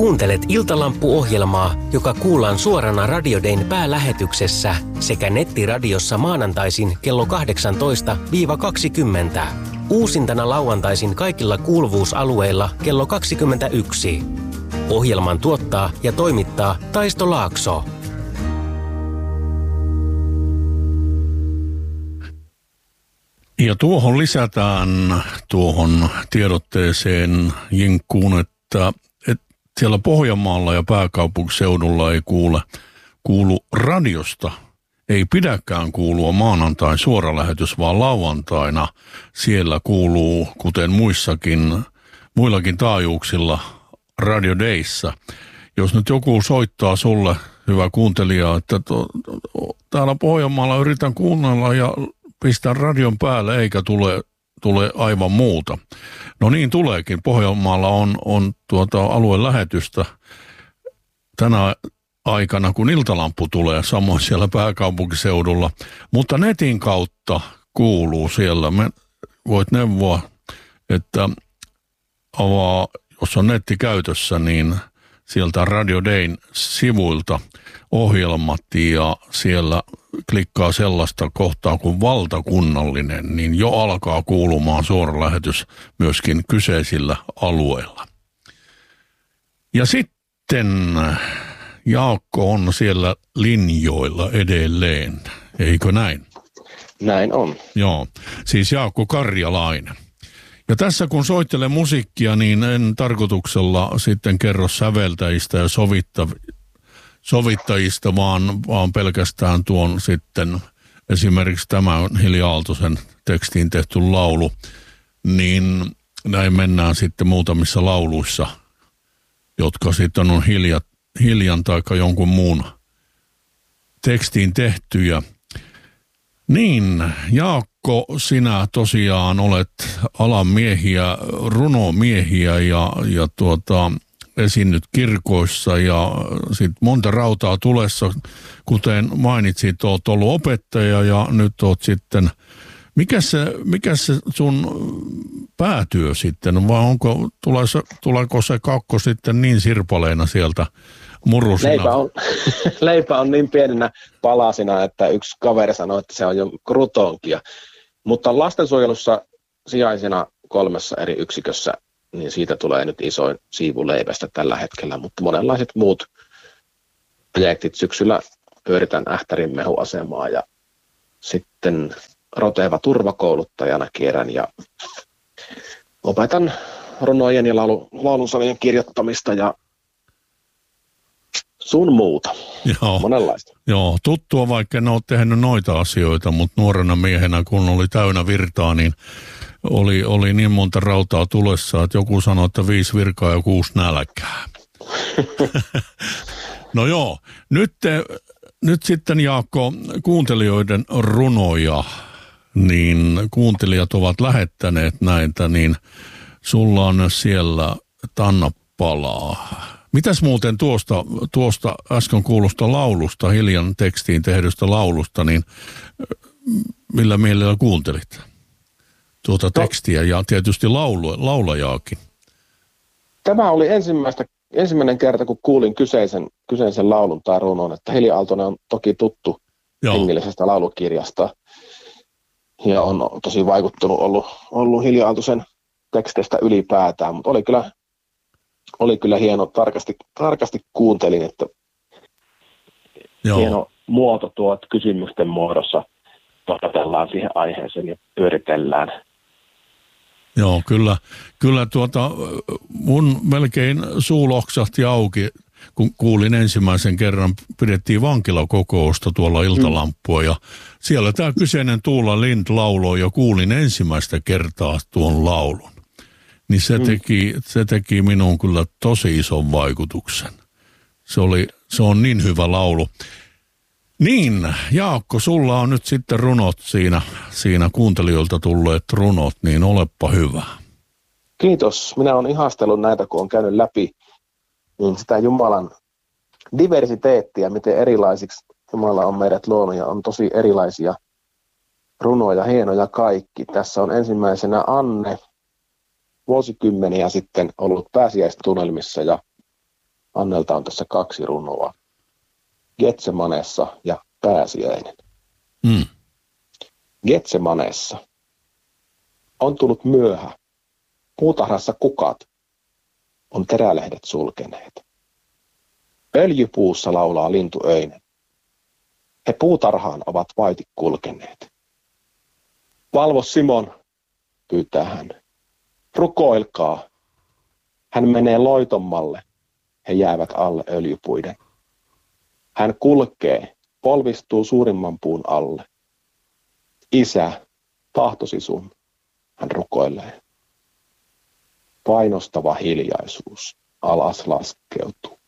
Kuuntelet Iltalampu-ohjelmaa, joka kuullaan suorana Radio Dayn päälähetyksessä sekä nettiradiossa maanantaisin kello 18-20. Uusintana lauantaisin kaikilla kuuluvuusalueilla kello 21. Ohjelman tuottaa ja toimittaa Taisto Laakso. Ja tuohon lisätään tuohon tiedotteeseen jinkkuun, että siellä Pohjanmaalla ja pääkaupunkiseudulla ei kuulu radiosta. Ei pidäkään kuulua maanantain suoralähetys, vaan lauantaina siellä kuuluu, kuten muillakin taajuuksilla, Radio Dayssä. Jos nyt joku soittaa sulle, hyvä kuuntelija, että täällä Pohjanmaalla yritän kuunnella ja pistää radion päälle eikä tule aivan muuta. No niin tuleekin. Pohjanmaalla on alueen lähetystä tänä aikana, kun Iltalampu tulee, samoin siellä pääkaupunkiseudulla. Mutta netin kautta kuuluu siellä. Voit neuvoa, että avaa, jos on netti käytössä, niin sieltä Radio Dayn sivuilta ohjelmat ja siellä klikkaa sellaista kohtaa kuin valtakunnallinen, niin jo alkaa kuulumaan suora lähetys myöskin kyseisillä alueilla. Ja sitten Jaakko on siellä linjoilla edelleen, eikö näin? Näin on. Joo, siis Jaakko Karjalainen. Ja tässä kun soittelen musiikkia, niin en tarkoituksella sitten kerro säveltäjistä ja sovittajista, vaan pelkästään tuon sitten esimerkiksi tämä on Hilja Aaltosen tekstiin tehty laulu, niin näin mennään sitten muutamissa lauluissa, jotka sitten on Hiljan tai jonkun muun tekstiin tehtyjä. Niin, Jaakko, sinä tosiaan olet alan miehiä, runomiehiä ja esiinnyt kirkoissa ja sit monta rautaa tulessa, kuten mainitsit, olet ollut opettaja ja nyt olet sitten, mikä se sun päätyö sitten, vai tuleeko se kakko sitten niin sirpaleena sieltä murusina? Leipä on niin pieninä palasina, että yksi kaveri sanoi, että se on jo krutonkia. Mutta lastensuojelussa sijaisena 3 eri yksikössä, niin siitä tulee nyt isoin siivu leipästä tällä hetkellä, mutta monenlaiset muut projektit syksyllä pyöritän Ähtärin mehuasemaa ja sitten Roteva turvakouluttajana kierrän ja opetan runojen ja laulunsanojen kirjoittamista ja sun muuta. Joo, monenlaista. Joo, tuttua vaikka en ole tehnyt noita asioita, mutta nuorena miehenä kun oli täynnä virtaa, niin oli niin monta rautaa tulessa, että joku sanoi, että 5 virkaa ja 6 nälkää. No joo, nyt sitten Jaakko, kuuntelijoiden runoja, niin kuuntelijat ovat lähettäneet näitä, niin sulla on siellä Tanna palaa. Mitäs muuten tuosta äsken kuulusta laulusta, Hiljan tekstiin tehdystä laulusta, niin millä mielellä kuuntelit tuota tekstiä ja tietysti laulajaakin? Tämä oli ensimmäinen kerta, kun kuulin kyseisen laulun tai runon, että Hilja Aaltonen on toki tuttu hengellisestä laulukirjasta ja on tosi vaikuttunut ollut Hilja Aaltosen teksteistä ylipäätään, mutta oli kyllä hieno, tarkasti kuuntelin, että hieno muoto tuo kysymysten muodossa tohkatellaan siihen aiheeseen ja pyöritellään. Joo, kyllä mun melkein suu loksahti auki, kun kuulin ensimmäisen kerran, pidettiin vankilakokousta tuolla Iltalampua ja siellä tämä kyseinen Tuula Lind lauloi ja kuulin ensimmäistä kertaa tuon laulun. Niin se teki minuun kyllä tosi ison vaikutuksen. Se on niin hyvä laulu. Niin, Jaakko, sulla on nyt sitten runot siinä kuuntelijoilta tulleet runot, niin olepa hyvä. Kiitos. Minä olen ihastellut näitä, kun olen käynyt läpi niin sitä Jumalan diversiteettiä, miten erilaisiksi Jumala on meidät luonut ja on tosi erilaisia runoja, hienoja kaikki. Tässä on ensimmäisenä Anne, vuosikymmeniä sitten ollut pääsiäistunnelmissa ja Annelta on tässä 2 runoa. Getsemanessa ja Pääsiäinen. Getsemanessa. On tullut myöhä. Puutarhassa kukat on terälehdet sulkeneet. Öljypuussa laulaa lintu öinen. He puutarhaan ovat vaiti kulkeneet. Valvo Simon, pyytää hän. Rukoilkaa. Hän menee loitommalle. He jäävät alle öljypuiden. Hän kulkee, polvistuu suurimman puun alle. Isä, tahtosi sun, hän rukoilee. Painostava hiljaisuus alas laskeutuu.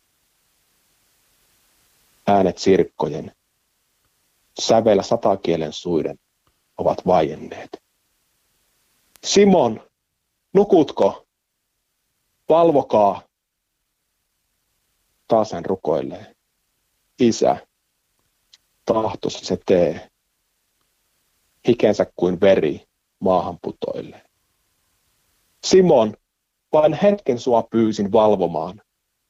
Äänet sirkkojen, sävel satakielen suiden ovat vaienneet. Simon, nukutko? Valvokaa. Taas hän rukoilee. Isä, tahtosi se tee. Hikensä kuin veri maahan putoilee. Simon, vain hetken sua pyysin valvomaan.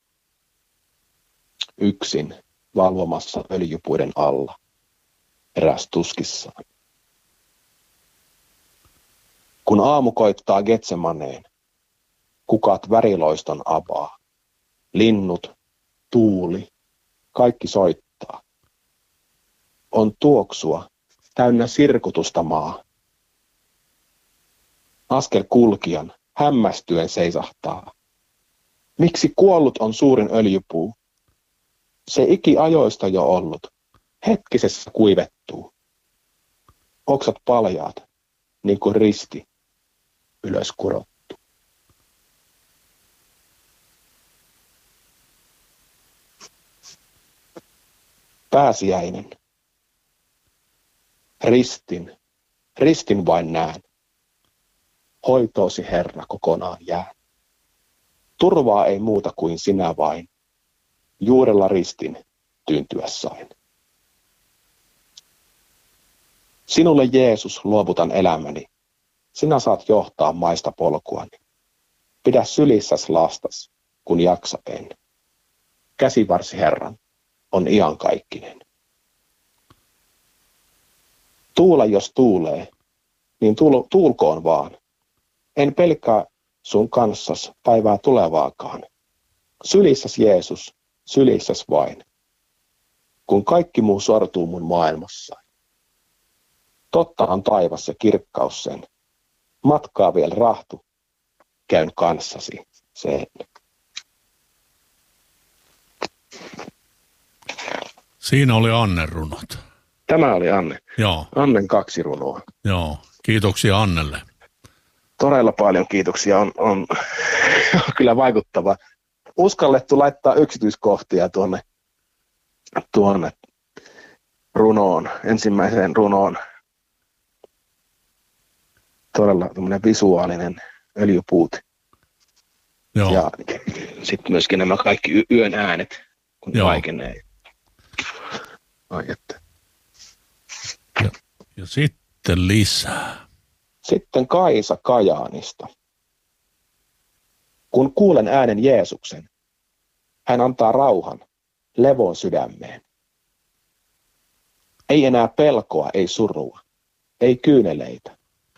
Yksin valvomassa öljypuiden alla, eräs tuskissaan. Kun aamu koittaa Getsemaneen, kukat väriloiston avaa. Linnut, tuuli, kaikki soittaa. On tuoksua, täynnä sirkutusta maa. Askel kulkijan hämmästyen seisahtaa. Miksi kuollut on suurin öljypuu? Se iki ajoista jo ollut, hetkisessä kuivettuu. Oksat paljaat, niin kuin risti, ylös kurottu. Pääsiäinen. Ristin vain näen. Hoitoosi Herra kokonaan jää. Turvaa ei muuta kuin sinä vain. Juurella ristin tyyntyä sain. Sinulle Jeesus luovutan elämäni. Sinä saat johtaa maista polkuani. Pidä sylissäs lastas, kun jaksa en. Käsivarsi Herran on iankaikkinen. Tuule jos tuulee, niin tuulkoon vaan. En pelkää sun kanssas päivää tulevaakaan. Sylissäs Jeesus, sylissäs vain. Kun kaikki muu sortuu mun maailmassa. Totta on taivas ja kirkkaus sen. Matkaa vielä rahtu, käyn kanssasi sen. Siinä oli Annen runot. Tämä oli Anne. Joo. Annen 2 runoa. Joo, kiitoksia Annelle. Todella paljon kiitoksia. On kyllä vaikuttava. Uskallettu laittaa yksityiskohtia tuonne runoon, ensimmäiseen runoon. Todella tämmöinen visuaalinen öljypuut. Joo. Ja sitten myöskin nämä kaikki yön äänet, kun vaikenee. Ai että. Ja sitten lisää. Sitten Kaisa Kajaanista. Kun kuulen äänen Jeesuksen, hän antaa rauhan, levon sydämeen. Ei enää pelkoa, ei surua, ei kyyneleitä.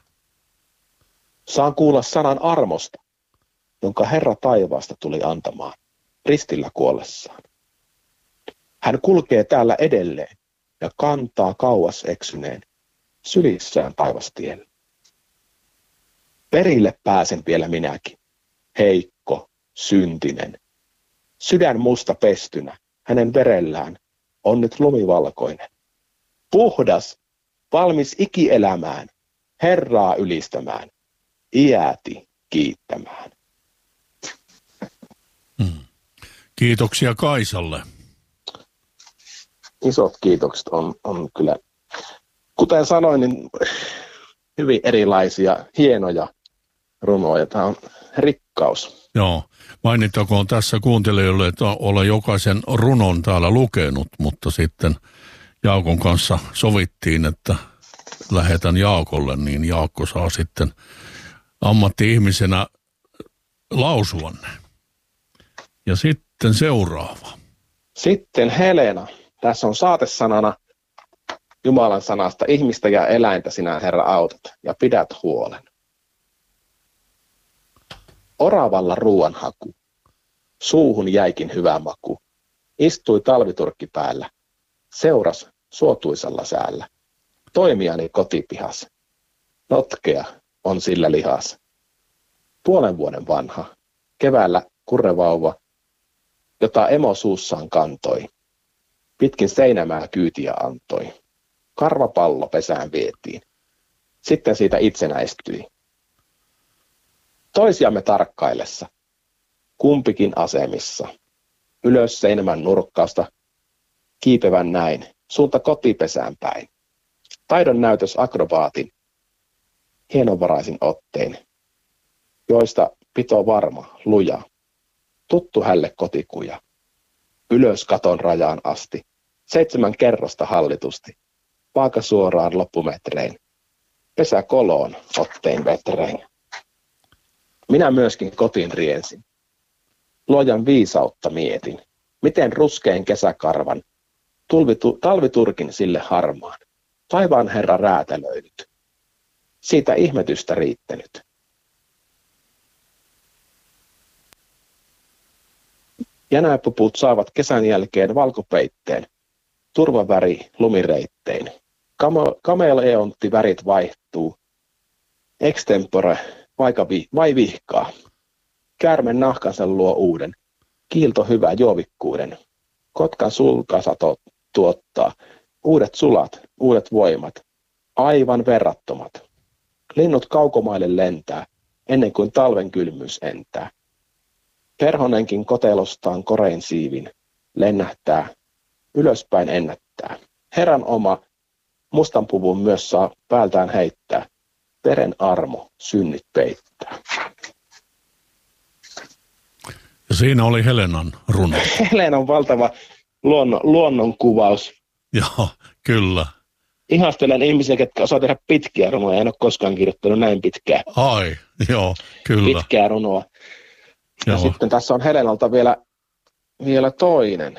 Saan kuulla sanan armosta, jonka Herra taivaasta tuli antamaan ristillä kuollessaan. Hän kulkee täällä edelleen ja kantaa kauas eksyneen sylissään taivastielle. Perille pääsen vielä minäkin, heikko, syntinen. Sydän musta pestynä, hänen verellään on nyt lumivalkoinen. Puhdas, valmis ikielämään, Herraa ylistämään, iäti kiittämään. Kiitoksia Kaisalle. Isot kiitokset on kyllä, kuten sanoin, niin hyvin erilaisia, hienoja runoja. Tämä on rikkaus. Joo, mainittakoon tässä kuuntelijoille, että olen jokaisen runon täällä lukenut, mutta sitten Jaakon kanssa sovittiin, että lähetän Jaakolle, niin Jaakko saa sitten ammatti-ihmisenä lausua ne. Ja sitten seuraava. Sitten Helena. Tässä on saatesanana Jumalan sanasta: ihmistä ja eläintä sinä, Herra, autat ja pidät huolen. Oravalla ruoanhaku. Suuhun jäikin hyvä maku. Istui talviturkki päällä. Seuras suotuisalla säällä. Toimijani kotipihas. Notkea on sillä lihas. 5 vuoden vanha. Keväällä kurrevauva, jota emo suussaan kantoi. Pitkin seinämää kyytiä antoi. Karvapallo pesään vietiin. Sitten siitä itsenäistyi. Toisiamme tarkkaillessa. Kumpikin asemissa. Ylös seinämän nurkkausta. Kiipevän näin. Suunta kotipesään päin. Taidon näytös akrobaatin. Hienovaraisin ottein. Joista pito varma, luja. Tuttu hälle kotikuja. Ylös katon rajaan asti. 7 kerrosta hallitusti. Vaaka suoraan loppumetrein. Pesä koloon ottein vetrein. Minä myöskin kotiin riensin. Luojan viisautta mietin. Miten ruskein kesäkarvan. Talviturkin sille harmaan. Taivaan Herra räätälöinyt. Siitä ihmetystä riittänyt. Jänäpuput saavat kesän jälkeen valkopeitteen. Turvaväri lumireittein. Kameleontti värit vaihtuu. Extempore vai vihkaa. Käärmen nahkansa luo uuden. Kiilto hyvä juovikkuuden. Kotkan sulkasato tuottaa. Uudet sulat, uudet voimat. Aivan verrattomat. Linnut kaukomaille lentää, ennen kuin talven kylmyys entää. Perhonenkin kotelostaan korein siivin lennähtää, ylöspäin ennättää. Herran oma mustan puvun myös saa päältään heittää. Veren armo synnit peittää. Ja siinä oli Helenan runo. Helenan valtava luonnonkuvaus. Joo, kyllä. Ihastelen ihmisiä, ketkä osaa tehdä pitkiä runoja. En ole koskaan kirjoittanut näin pitkää. Ai, joo, kyllä. Pitkää runoa. Ja Joo. sitten tässä on Helenalta vielä toinen.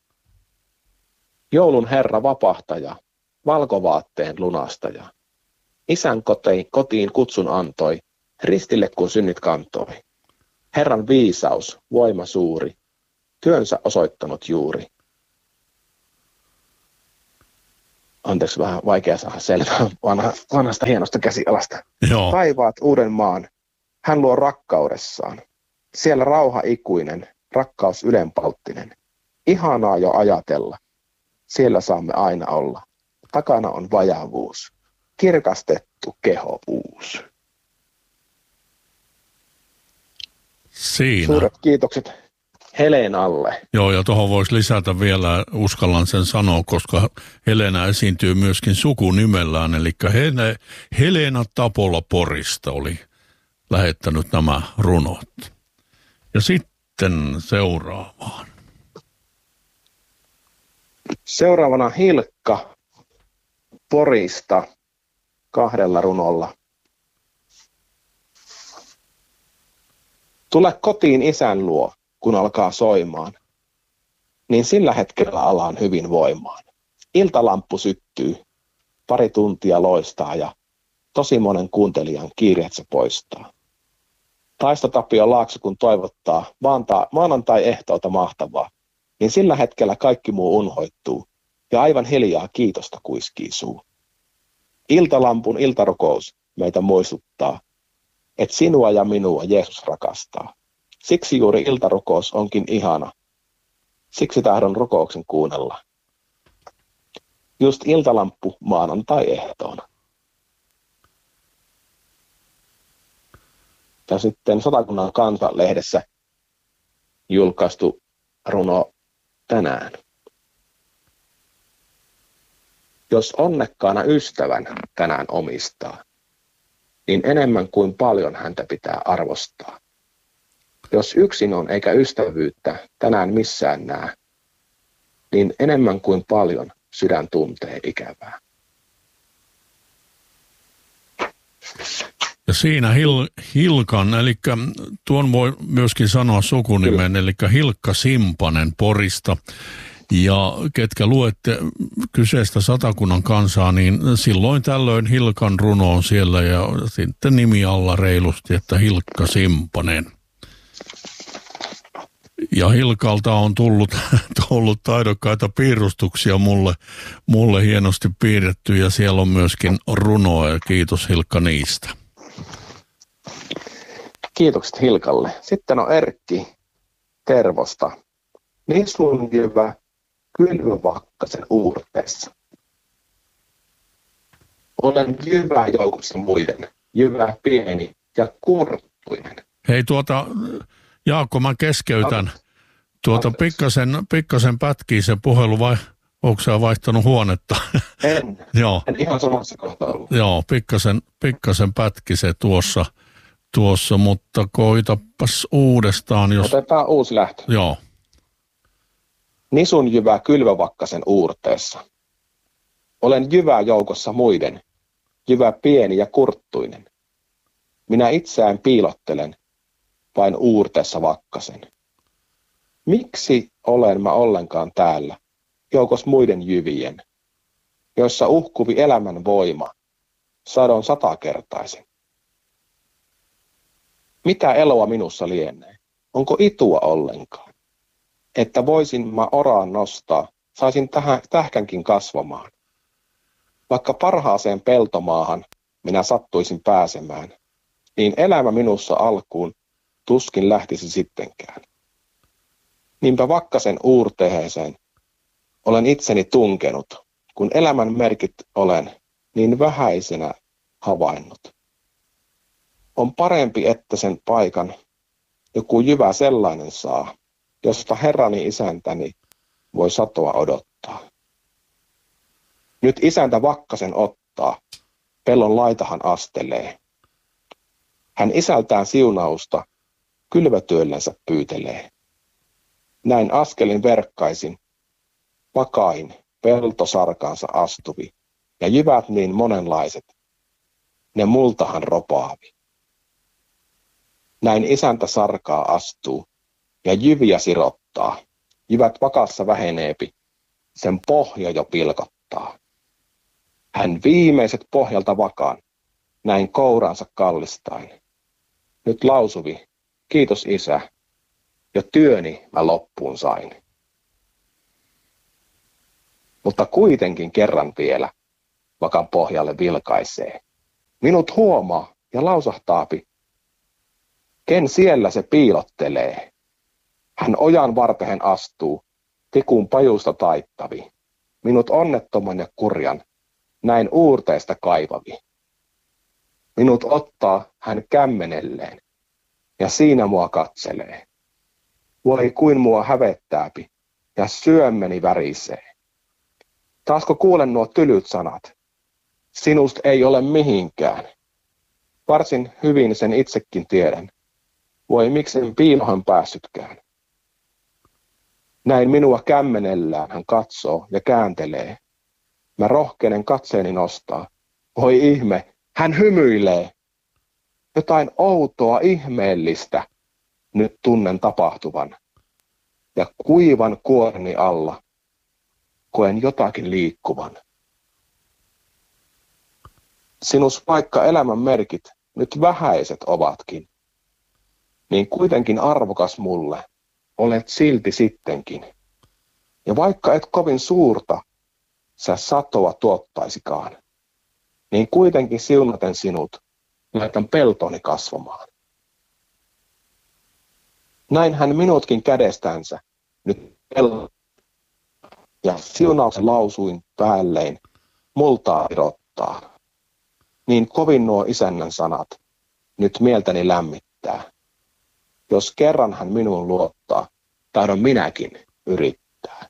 Joulun Herra vapahtaja, valkovaatteen lunastaja. Isän kotiin kutsun antoi, ristille kun synnit kantoi. Herran viisaus, voima suuri, työnsä osoittanut juuri. Anteeksi, vähän vaikea saada selvää vanhasta hienosta käsialasta. Joo. Taivaat uuden maan, hän luo rakkaudessaan. Siellä rauha ikuinen, rakkaus ylenpalttinen. Ihanaa jo ajatella, siellä saamme aina olla. Takana on vajavuus, kirkastettu keho uusi. Siinä. Suuret kiitokset Helenalle. Joo, ja tuohon voisi lisätä vielä, uskallan sen sanoa, koska Helena esiintyy myöskin sukunimellään, eli Helena Tapola Porista oli lähettänyt nämä runot. Ja sitten seuraavaan. Seuraavana Hilkka Porista 2 runolla. Tule kotiin isän luo, kun alkaa soimaan, niin sillä hetkellä alaan hyvin voimaan. Iltalamppu syttyy, 2 tuntia loistaa ja tosi monen kuuntelijan kiireet se poistaa. Taisto Tapio Laakso kun toivottaa maanantai-ehtoota mahtavaa, niin sillä hetkellä kaikki muu unhoittuu ja aivan hiljaa kiitosta kuiskii suu. Iltalampun iltarukous meitä muistuttaa, että sinua ja minua Jeesus rakastaa. Siksi juuri iltarukous onkin ihana. Siksi tahdon rukouksen kuunnella. Just iltalamppu maanantai-ehtoona. Ja sitten Satakunnan Kansa-lehdessä julkaistu runo tänään. Jos onnekkaana ystävän tänään omistaa, niin enemmän kuin paljon häntä pitää arvostaa. Jos yksin on eikä ystävyyttä tänään missään näe, niin enemmän kuin paljon sydän tuntee ikävää. Ja siinä Hilkan, eli tuon voi myöskin sanoa sukunimen, eli Hilkka Simpanen Porista. Ja ketkä luette kyseistä Satakunnan kansaa, niin silloin tällöin Hilkan runo on siellä ja sitten nimi alla reilusti, että Hilkka Simpanen. Ja Hilkalta on tullut taidokkaita piirustuksia mulle hienosti piirretty ja siellä on myöskin runoa ja kiitos Hilkka niistä. Kiitokset Hilkalle. Sitten on Erkki Tervosta. Nisun jyvä kylvövakkasen uurteessa. Olen jyvä joukossa muiden, jyvä pieni ja kurttuinen. Hei Jaakko, mä keskeytän. Pikkasen pätkii se puhelu vai onko sä vaihtanut huonetta? En. Joo. En ihan samassa kohtaa ollut. Joo, pikkasen pätki se tuossa, mutta koitapas uudestaan. Otetaan uusi lähtö. Joo. Nisun jyvä kylvövakkasen uurteessa. Olen jyvä joukossa muiden, jyvä pieni ja kurttuinen. Minä itseään piilottelen, vain uurteessa vakkasen. Miksi olen mä ollenkaan täällä, joukos muiden jyvien, joissa uhkuvi elämän voima, sadon 100-kertaisin? Mitä eloa minussa lienee? Onko itua ollenkaan? Että voisin mä oraan nostaa, saisin tähkänkin kasvamaan. Vaikka parhaaseen peltomaahan minä sattuisin pääsemään, niin elämä minussa alkuun tuskin lähtisi sittenkään. Niinpä vakkasen uurteheeseen olen itseni tunkenut, kun elämän merkit olen niin vähäisenä havainnut. On parempi, että sen paikan joku jyvä sellainen saa, josta herrani isäntäni voi satoa odottaa. Nyt isäntä vakkasen ottaa, pellon laitahan astelee. Hän isältään siunausta kylvötyöllensä pyytelee. Näin askelin verkkaisin, vakain peltosarkaansa astuvi, ja jyvät niin monenlaiset, ne multahan ropaavi. Näin isäntä sarkaa astuu, ja jyviä sirottaa, jyvät vakassa väheneepi, sen pohja jo pilkottaa. Hän viimeiset pohjalta vakaan, näin kouransa kallistain. Nyt lausuvi, kiitos isä, jo työni mä loppuun sain. Mutta kuitenkin kerran vielä vakan pohjalle vilkaisee. Minut huomaa ja lausahtaapi, ken siellä se piilottelee. Hän ojan varpehen astuu, tikun pajusta taittavi. Minut onnettoman ja kurjan, näin uurteesta kaivavi. Minut ottaa hän kämmenelleen, ja siinä mua katselee. Voi kuin mua hävettääpi, ja syömmeni värisee. Taasko kuulen nuo tylyt sanat? Sinust ei ole mihinkään. Varsin hyvin sen itsekin tiedän. Voi miksen piilohan päässytkään. Näin minua kämmenellään hän katsoo ja kääntelee. Mä rohkenen katseeni nostaa. Voi ihme, hän hymyilee. Jotain outoa ihmeellistä nyt tunnen tapahtuvan. Ja kuivan kuoreni alla koen jotakin liikkuvan. Sinus vaikka elämän merkit nyt vähäiset ovatkin, niin kuitenkin arvokas mulle olet silti sittenkin. Ja vaikka et kovin suurta sä satoa tuottaisikaan, niin kuitenkin siunaten sinut laitan peltoni kasvamaan. Näin hän minutkin kädestänsä nyt ja siunauksen lausuin päällein multaa irottaa. Niin kovin nuo isännän sanat nyt mieltäni lämmittää. Jos kerran hän minuun luottaa, tahdon minäkin yrittää.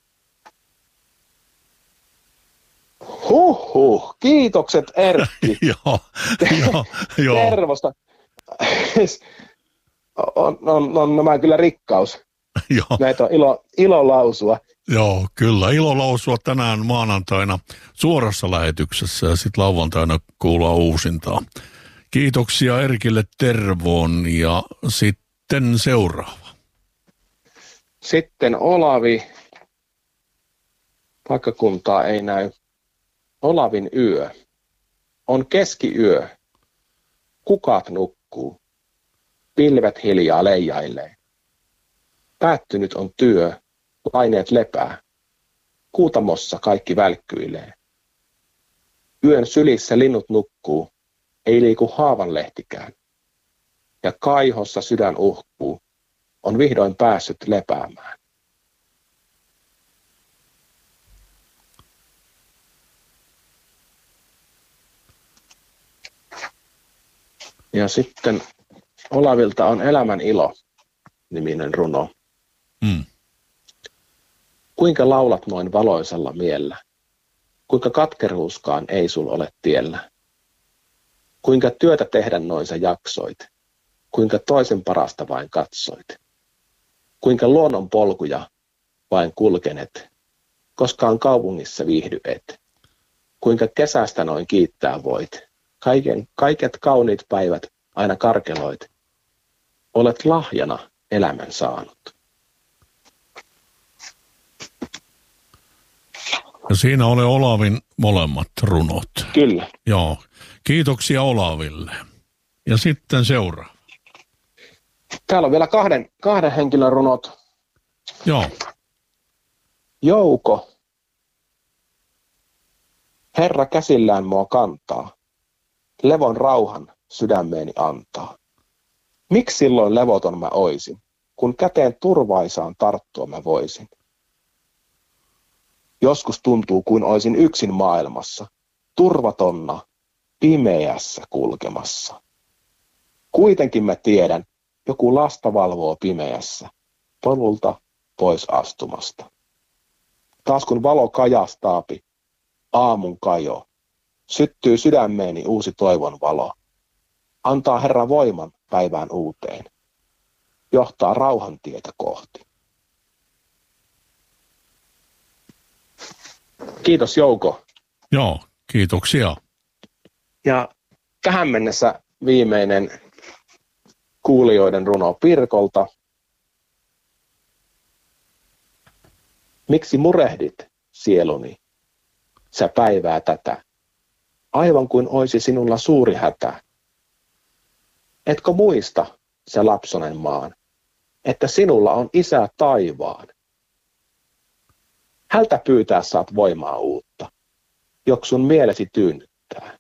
Kiitokset Erkki. Joo. Tervosta. on nämä kyllä rikkaus. Joo. Näitä on ilo lausua. Joo, kyllä. Ilo lausua tänään maanantaina suorassa lähetyksessä ja sitten lauantaina kuullaan uusintaa. Kiitoksia Erkille Tervoon ja sitten seuraava. Sitten Olavi. Paikkakuntaa ei näy. Olavin yö. On keskiyö. Kukat nukkuu. Pilvet hiljaa leijailee. Päättynyt on työ. Laineet lepää. Kuutamossa kaikki välkkyilee. Yön sylissä linnut nukkuu. Ei liiku haavanlehtikään. Ja kaihossa sydän uhkuu. On vihdoin päässyt lepäämään. Ja sitten Olavilta on Elämän ilo -niminen runo. Kuinka laulat noin valoisalla miellä? Kuinka katkeruuskaan ei sul ole tiellä? Kuinka työtä tehdä noin sä jaksoit? Kuinka toisen parasta vain katsoit? Kuinka luonnon polkuja vain kulkenet? Koskaan kaupungissa viihdy et? Kuinka kesästä noin kiittää voit? Kaiket kauniit päivät aina karkeloit. Olet lahjana elämän saanut. Ja siinä oli Olavin molemmat runot. Kyllä. Joo. Kiitoksia Olaville. Ja sitten seuraava. Täällä on vielä kahden henkilön runot. Joo. Jouko. Herra käsillään mua kantaa. Levon rauhan sydämeeni antaa. Miksi silloin levoton mä oisin, kun käteen turvaisaan tarttua mä voisin? Joskus tuntuu, kuin oisin yksin maailmassa, turvatonna, pimeässä kulkemassa. Kuitenkin mä tiedän, joku lasta valvoo pimeässä, polulta pois astumasta. Taas kun valo kajastaapi, aamun kajo, syttyy sydämeeni uusi toivon valo. Antaa Herra voiman päivään uuteen. Johtaa rauhan tietä kohti. Kiitos Jouko. Joo, kiitoksia. Ja tähän mennessä viimeinen kuulijoiden runo Pirkolta. Miksi murehdit, sieluni, sä päivää tätä, aivan kuin oisi sinulla suuri hätä? Etkö muista, sä lapsonen maan, että sinulla on isä taivaan? Hältä pyytää saat voimaa uutta, joksun mielesi tyynnyttää.